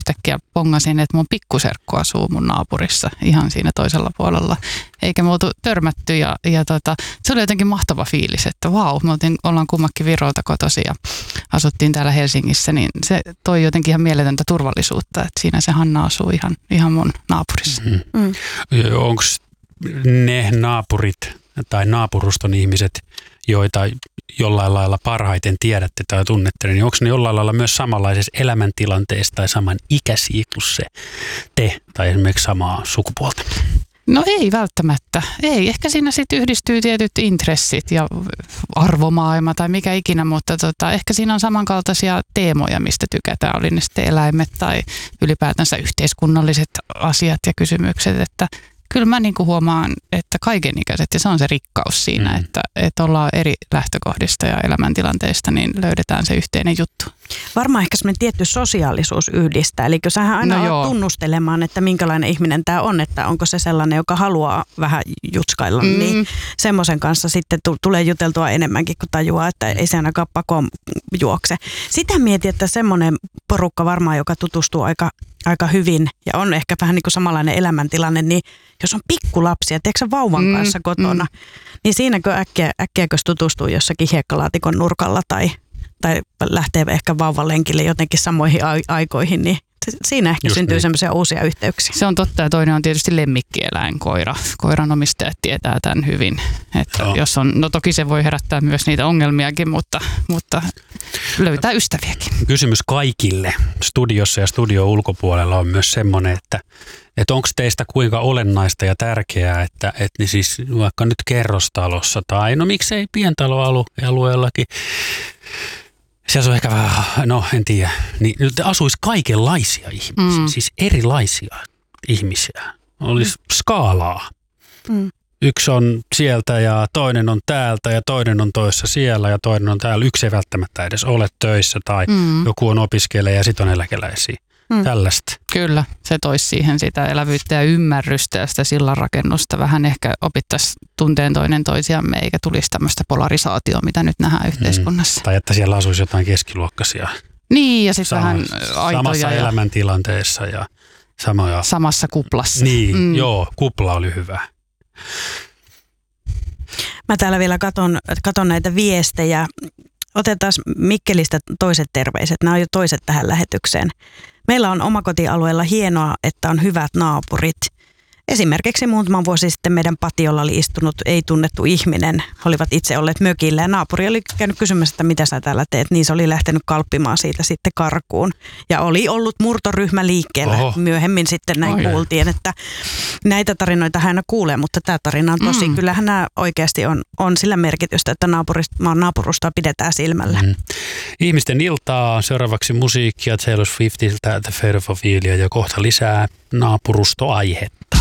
yhtäkkiä pongasin, että mun pikkuserkku asuu mun naapurissa ihan siinä toisella puolella. Eikä me oltu törmätty ja se oli jotenkin mahtava fiilis, että vau, me ollaan kummakin Virolta kotoisin ja asuttiin täällä Helsingissä, niin se toi jotenkin ihan mieletöntä turvallisuutta, että siinä se Hanna asuu ihan mun naapurissa. Onko ne naapurit tai naapuruston ihmiset, joita jollain lailla parhaiten tiedätte tai tunnette, niin onko ne jollain lailla myös samanlaisessa elämäntilanteessa tai saman ikäisiä kuin se te tai esimerkiksi samaa sukupuolta? No ei välttämättä. Ei. Ehkä siinä sitten yhdistyy tietyt intressit ja arvomaailma tai mikä ikinä, mutta ehkä siinä on samankaltaisia teemoja, mistä tykätään. Oli ne sitten eläimet tai ylipäätänsä yhteiskunnalliset asiat ja kysymykset, että kyllä mä niin kuin huomaan, että kaikenikäiset, ja se on se rikkaus siinä, että ollaan eri lähtökohdista ja elämäntilanteista, niin löydetään se yhteinen juttu. Varmaan ehkä semmoinen tietty sosiaalisuus yhdistää, eli kun sähän aina olet tunnustelemaan, että minkälainen ihminen tämä on, että onko se sellainen, joka haluaa vähän jutskailla, niin semmoisen kanssa sitten tulee juteltua enemmänkin, kun tajuaa, että ei se ainakaan pakoon juokse. Sitä mietin, että semmoinen porukka varmaan, joka tutustuu aika hyvin ja on ehkä vähän niin kuin samanlainen elämäntilanne, niin jos on pikkulapsia, teekö vauvan kanssa kotona, niin siinäkö äkkiäkös tutustuu jossakin hiekkalaatikon nurkalla tai lähtee ehkä vauvan lenkille jotenkin samoihin aikoihin, niin siinä ehkä just syntyy semmoisia uusia yhteyksiä. Se on totta ja toinen on tietysti lemmikkieläin, koira. Koiran omistajat tietää tämän hyvin. Että jos on, no toki se voi herättää myös niitä ongelmiakin, mutta löytää ystäviäkin. Kysymys kaikille studiossa ja studio ulkopuolella on myös semmoinen, että onko teistä kuinka olennaista ja tärkeää, että niin siis vaikka nyt kerrostalossa tai no miksei pientaloalueellakin, siellä on ehkä vähän, no en tiedä, niin nyt asuisi kaikenlaisia ihmisiä, siis erilaisia ihmisiä. Olisi skaalaa. Yksi on sieltä ja toinen on täältä ja toinen on toissa siellä ja toinen on täällä. Yksi ei välttämättä edes ole töissä tai joku on opiskelija ja sitten on eläkeläisiä. Tällaista. Kyllä, se toisi siihen sitä elävyyttä ja ymmärrystä ja sitä sillanrakennusta. Vähän ehkä opittaisiin tunteen toinen toisiamme, eikä tulisi tämmöistä polarisaatioa, mitä nyt nähdään yhteiskunnassa. Tai että siellä asuisi jotain keskiluokkaisia. Niin, ja sitten vähän aitoja. Samassa elämäntilanteessa ja samoja. Samassa kuplassa. Niin, joo, kupla oli hyvä. Mä täällä vielä katon näitä viestejä. Otetaan Mikkelistä toiset terveiset. Nämä on jo toiset tähän lähetykseen. Meillä on omakotialueella hienoa, että on hyvät naapurit. Esimerkiksi muutama vuosi sitten meidän patiolla oli istunut ei-tunnettu ihminen. He olivat itse olleet mökillä ja naapuri oli käynyt kysymässä, että mitä sä täällä teet. Niin se oli lähtenyt kalppimaan siitä sitten karkuun. Ja oli ollut murtoryhmä liikkeellä. Myöhemmin sitten näin kuultiin, että näitä tarinoita hän aina kuulee, mutta tämä tarina on tosi. Kyllähän nämä oikeasti on sillä merkitystä, että naapurustoa pidetään silmällä. Ihmisten iltaa, seuraavaksi musiikkia Taylor Swiftiltä The Fate of Ophelia ja kohta lisää naapurustoaihetta.